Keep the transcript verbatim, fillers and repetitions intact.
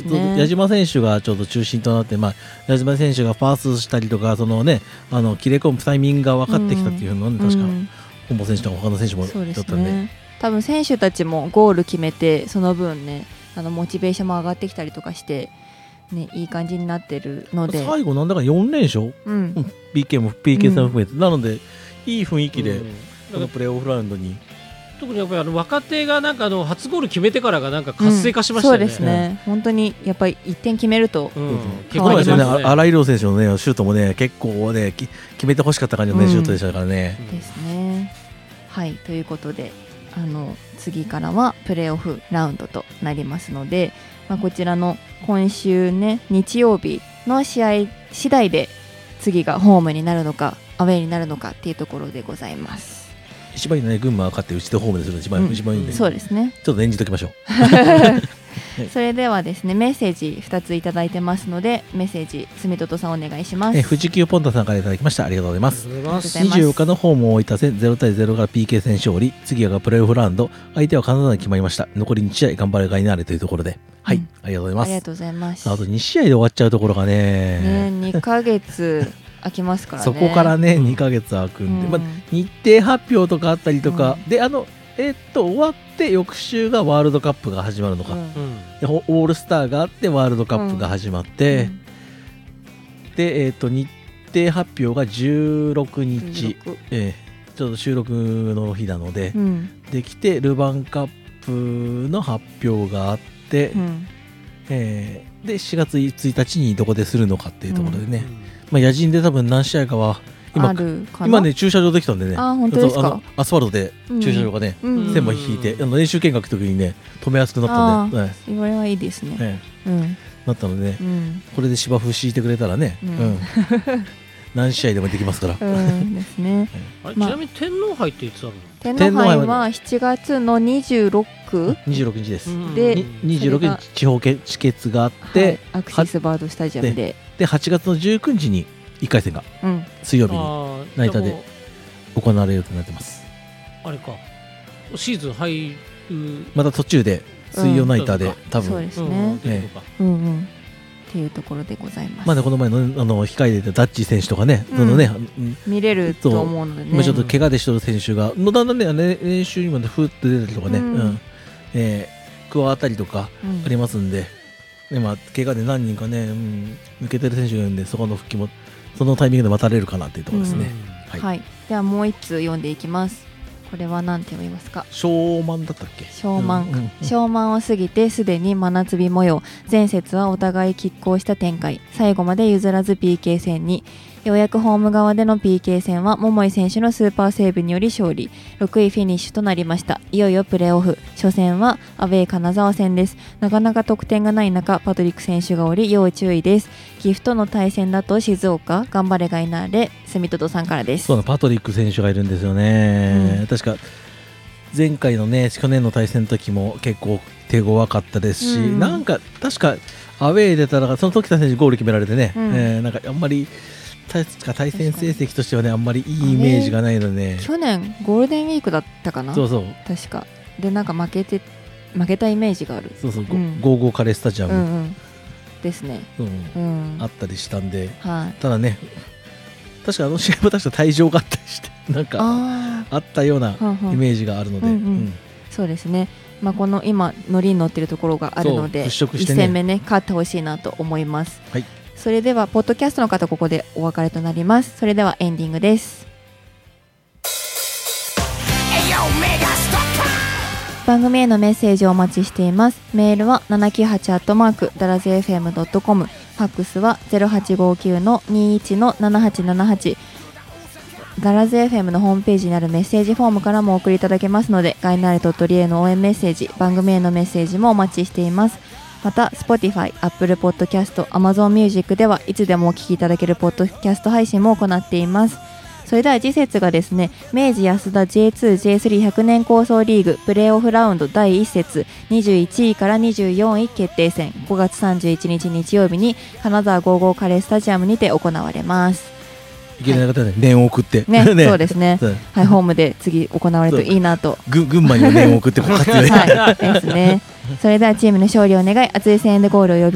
ね、矢島選手がちょうど中心となって、まあ、矢島選手がパスしたりとかその、ね、あの切れ込むタイミングが分かってきたっていうのは、ね、うん、確か本坊選手とか他の選手もだったんで、そうですね、 多分選手たちもゴール決めてその分ねあのモチベーションも上がってきたりとかして、ね、いい感じになってるので最後なんだかよん連勝、うん、ピーケー も ピーケー さん含めて、うん、なのでいい雰囲気で、うん、このプレーオフラウンドに特にやっぱりあの若手がなんかあの初ゴール決めてからがなんか活性化しましたよね、 うん、そうですね、うん、本当にやっぱりいってん決めると、うん、 結構ですよね、荒井亮選手の、ね、シュートもね結構ね決めてほしかった感じの、ね、シュートでしたからね、 うん、ですね。はいということであの次からはプレーオフラウンドとなりますので、まあ、こちらの今週ね日曜日の試合次第で次がホームになるのかアウェーになるのかっていうところでございます。 一番いいのね、群馬が勝ってうちでホームでするの一番、うん、一番いいんで、 そうですね、 ちょっと演じておきましょうそれではですねメッセージふたついただいてますのでメッセージ住戸さんお願いします。 え富士急ポンタさんからいただきました。ありがとうございます。にじゅうよっかのホームを置いた戦ゼロたいゼロから ピーケー 戦勝利、次はプレーオフラウンド、相手はカナダに決まりました。残りに試合頑張れがいなれというところで、はい、うん、ありがとうございます。 ありがとうございます。 あとに試合で終わっちゃうところがね、 ねにかげつ空きますからね。 そこからねにかげつ空くんで、うん、まあ、日程発表とかあったりとか、うん、であのえー、っと終わって翌週がワールドカップが始まるのか、うん、でオールスターがあってワールドカップが始まって、うん、で、えー、っと日程発表がじゅうろくにち、えー、ちょっと収録の日なので、うん、できてルヴァンカップの発表があって、うん、えー、でしがつついたちにどこでするのかっていうところでね、うん、まあ、野人で多分何試合かは今, 今ね駐車場できたんでね、 あ本当ですか。 あのアスファルトで駐車場がね、うん、線も引いて、うん、あの練習見学の時にね止めやすくなったんで、はい、 それはいいですね、 ね、うん、なったので、うん、これで芝生敷いてくれたらね、うんうん、何試合でもできますから、 うんですねあれちなみに天皇杯っていつあるの？ 天皇杯はしちがつのにじゅうろくにじゅうろくにちです、うん、 でにじゅうろくにち地方決決があって、はい、 アクシスバードスタジアム で, で, ではちがつのじゅうくにちにいっかい戦が水曜日にナイターで行われるようになってます。 あれかシーズン入るまた途中で水曜ナイターで、うん、多分そうですね、ね、うんうん、っていうところでございます。 まだこの前の、あの控えでたダッチ選手とかね、うん、のね見れると思うのでね、 今ちょっと怪我でしとる選手がのだんだんね練習にもふっと出たりとかね、うんうん、えー、加わったりとかありますんで、うん、まあ、怪我で何人かね、うん、抜けてる選手がいるんでそこの復帰もそのタイミングで待たれるかなっていうところですね、うん、はい、はい、 ではもう一通読んでいきます。これは何て読みますか？ 湘南だったっけ？ 湘南、うんうんうん、湘南を過ぎてすでに真夏日模様、前節はお互い拮抗した展開、最後まで譲らず ピーケー 戦に、ようやくホーム側での ピーケー 戦は桃井選手のスーパーセーブにより勝利、ろくいフィニッシュとなりました。いよいよプレーオフ、初戦はアウェー金沢戦です。なかなか得点がない中、パトリック選手がおり要注意です。岐阜との対戦だと静岡、頑張れがいなれ、住戸さんからです。 そうだ、パトリック選手がいるんですよね、うん、確か前回のね去年の対戦の時も結構手強かったですし、うん、なんか確かアウェー出たらその時田選手ゴール決められてね、うん、えー、なんかあんまり対戦成績としてはねあんまりいいイメージがないので、 去年ゴールデンウィークだったかな、 そうそう確かでなんか負けて負けたイメージがある、 そうそう、うん、ゴーゴーカレースタジアム、うんうん、 ですね、 うんうん、あったりしたんで、 はい、 ただね確かあの試合も確か退場があったりしてなんか あ, あったようなイメージがあるので、うんうん、 そうですね、まあ、この今ノリに乗っているところがあるので、 払拭してね、 いち戦目ね勝ってほしいなと思います、 はい、 それではポッドキャストの方ここでお別れとなります。それではエンディングです。番組へのメッセージをお待ちしています。メールは ななきゅうはち アットマークダラズ エフエム ドットコム、 ファックスは ゼロはちごきゅう にいち ななはちななはち、ダラズ エフエム のホームページにあるメッセージフォームからもお送りいただけますので、ガイナーレ鳥取への応援メッセージ、番組へのメッセージもお待ちしています。また Spotify、Apple Podcast、Amazon Music ではいつでもお聞きいただけるポッドキャスト配信も行っています。それでは次節がですね、明治安田 ジェイツー、ジェイスリーひゃく 年構想リーグプレーオフラウンドだいいち節、にじゅういちいからにじゅうよんい決定戦、ごがつさんじゅういちにち日曜日に金沢ゴーゴーカレースタジアムにて行われます。 いけない方はね、念を送ってね、ねそうですねはい、ホームで次行われるといいなと、 群馬にも念を送ってこうかってね、 はい、ですね。それではチームの勝利を願い、熱い声援でゴールを呼び